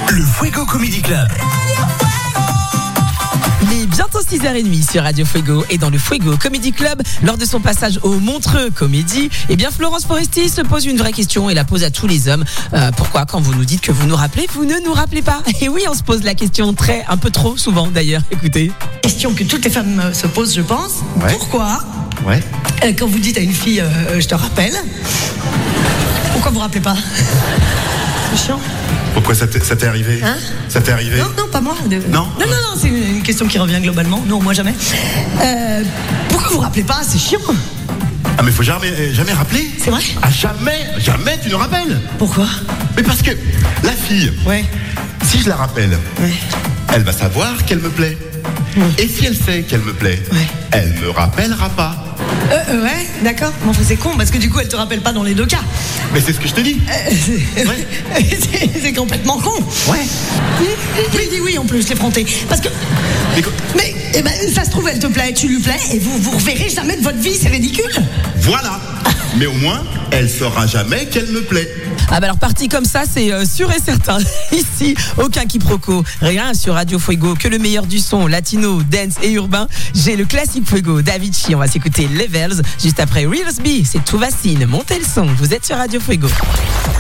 Le Fuego Comedy Club. Il est bientôt 6h30 sur Radio Fuego et dans le Fuego Comedy Club, lors de son passage au Montreux Comédie, eh bien Florence Foresti se pose une vraie question et la pose à tous les hommes. Pourquoi quand vous nous dites que vous nous rappelez, vous ne nous rappelez pas? Et oui, on se pose la question un peu trop souvent d'ailleurs. Écoutez. Question que toutes les femmes se posent, je pense. Ouais. Pourquoi Ouais. quand vous dites à une fille je te rappelle, pourquoi vous rappelez pas? C'est chiant. Pourquoi ça t'est arrivé? Hein? Ça t'est arrivé? Non, pas moi. Non, c'est une question qui revient globalement. Non, moi jamais. Pourquoi vous rappelez pas? C'est chiant. Ah mais faut jamais rappeler. C'est vrai? Ah jamais tu nous rappelles. Pourquoi? Mais parce que la fille, Ouais. si je la rappelle, Ouais. elle va savoir qu'elle me plaît. Et si elle sait qu'elle me plaît, Ouais. elle me rappellera pas. Ouais, d'accord. Mais enfin, c'est con parce que du coup, elle te rappelle pas dans les deux cas. Mais c'est ce que je te dis. C'est complètement con. Ouais. Je dis oui en plus, l'effronté. Parce que. Mais ça se trouve, elle te plaît, tu lui plais, et vous reverrez jamais de votre vie, c'est ridicule. Voilà. Mais au moins, elle saura jamais qu'elle me plaît. Ah bah alors parti comme ça, c'est sûr et certain. Ici, aucun quiproquo, rien sur Radio Fuego, que le meilleur du son latino, dance et urbain. J'ai le classique Fuego d'Avicii, on va s'écouter Levels juste après Reels B, c'est Touvacine. Montez le son, vous êtes sur Radio Fuego.